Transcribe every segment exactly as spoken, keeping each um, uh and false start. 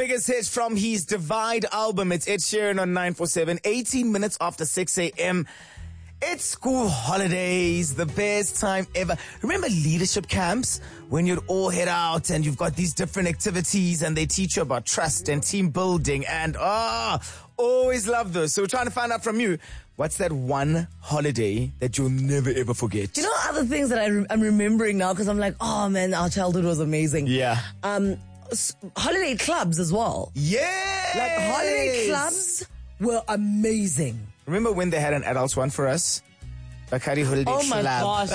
biggest hits from his Divide album. It's Ed Sheeran on nine forty-seven, eighteen minutes after six a.m. It's school holidays, the best time ever. Remember leadership camps when you'd all head out and you've got these different activities and they teach you about trust and team building and ah, oh, always love those. So we're trying to find out from you, what's that one holiday that you'll never ever forget? You know other things that I re- I'm remembering now because I'm like, oh man, our childhood was amazing. Yeah. Um, s- holiday clubs as well. Yeah. Like holiday clubs were amazing. Remember when they had an adults one for us? Bakari Holiday Club. Oh my gosh.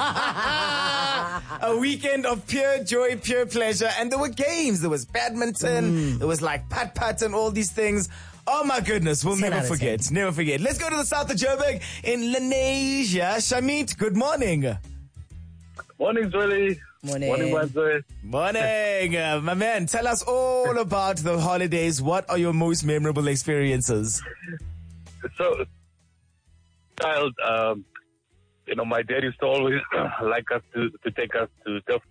A weekend of pure joy, pure pleasure. And there were games. There was badminton. Mm. There was like pat-pat and all these things. Oh my goodness. We'll never forget. ten. Never forget. Let's go to the south of Joburg in Lenasia. Shamit, good morning. Morning, Jolie. Morning. Morning, Wednesday. Morning. Uh, my man, tell us all about the holidays. What are your most memorable experiences? So, child, um, you know, my dad used to always like us to, to take us to stuff.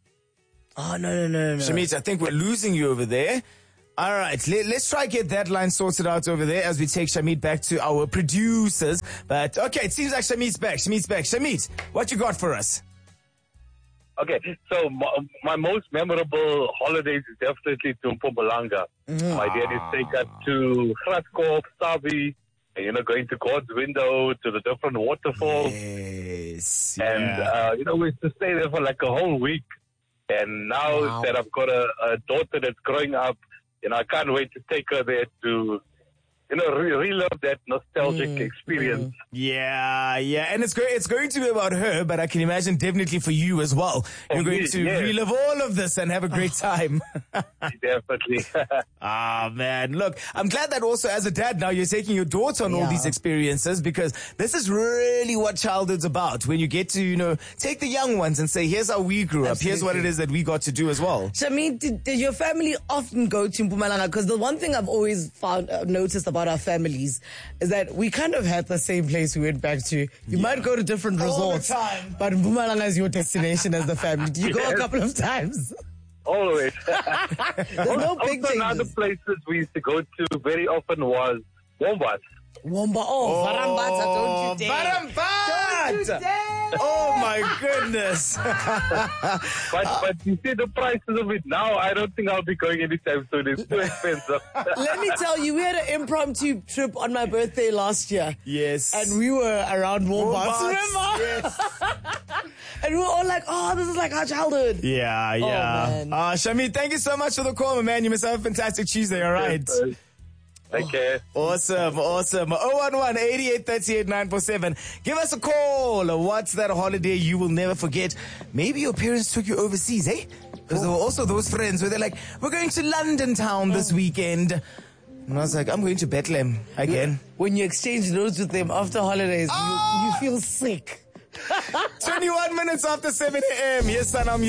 Oh, no, no, no, no. Shamit, I think we're losing you over there. All right, let, let's try get that line sorted out over there as we take Shamit back to our producers. But, okay, it seems like Shamit's back. Shamit's back. Shamit, what you got for us? Okay, so my, my most memorable holidays is definitely to Mpumalanga. Mm. My dad used to take us to Graskop, Sabi, you know, going to God's Window, to the different waterfalls. Yes. And, yeah. uh, you know, we used to stay there for like a whole week. And now wow. that I've got a, a daughter that's growing up, you know, I can't wait to take her there to, you know, re- relive that nostalgic mm, experience. Mm. Yeah, yeah. And it's going, it's going to be about her, but I can imagine definitely for you as well. You're going to yes. relive all of this and have a great time. Definitely. Ah, man. Look, I'm glad that also as a dad now you're taking your daughter on yeah. all these experiences because this is really what childhood's about. When you get to, you know, take the young ones and say, here's how we grew Absolutely. up. Here's what it is that we got to do as well. Shamit, did, did your family often go to Mpumalanga? Because the one thing I've always found, uh, noticed about our families is that we kind of had the same place we went back to. You yeah. might go to different resorts, but Mpumalanga is your destination as the family. Did you yes. go a couple of times? Always. There's no big also, changes. Other places we used to go to very often was Wombats. Womba, oh, oh Varambata, don't you dare. Varambata! Don't you dare! Oh my goodness. but, but you see the prices of it now, I don't think I'll be going anytime soon. It's too expensive. Let me tell you, we had an impromptu trip on my birthday last year. Yes. And we were around Wombats, Wombats. Yes. And we were all like, oh, this is like our childhood. Yeah, yeah. Oh, man. Uh, Shamit, thank you so much for the call, my man. You must have a fantastic Tuesday, all right? Yes, Take care. Awesome, awesome. oh one one, eighty-eight thirty-eight, nine four seven. Give us a call. What's that holiday you will never forget? Maybe your parents took you overseas, eh? Because there were also those friends where they're like, we're going to London town this weekend. And I was like, I'm going to Bethlehem again. When you exchange notes with them after holidays, oh! you, you feel sick. twenty-one minutes after seven a.m. Yes, son, I'm